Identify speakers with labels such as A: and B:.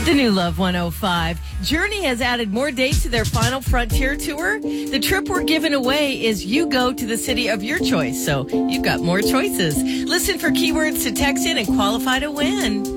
A: The new Love 105. Journey has added more dates to their Final Frontier tour. The trip we're giving away is you go to the city of your choice, so you've got more choices. Listen for keywords to text in and qualify to win.